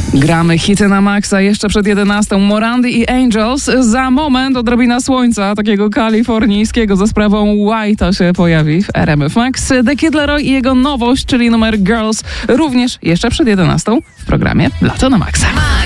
Gramy hity na maksa jeszcze przed 11. Morandy i Angels. Za moment odrobina słońca, takiego kalifornijskiego, za sprawą White'a się pojawi w RMF Max. The Kid Laroi i jego nowość, czyli numer Girls, również jeszcze przed 11 w programie Lato na Maksa.